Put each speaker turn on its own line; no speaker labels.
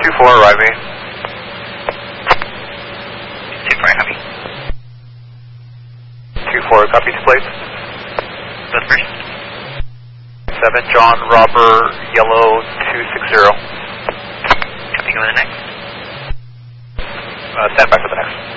2-4, arriving.
2-4, copy.
2-4, copy to place.
Both first.
7, John, Robert, Yellow, 260.
Copy, go to the next.
Stand by for the next.